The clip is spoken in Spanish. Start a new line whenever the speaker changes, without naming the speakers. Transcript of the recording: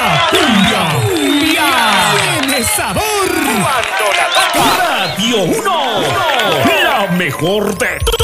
cumbia tiene sabor.
Cuando la toca Radio 1, la mejor de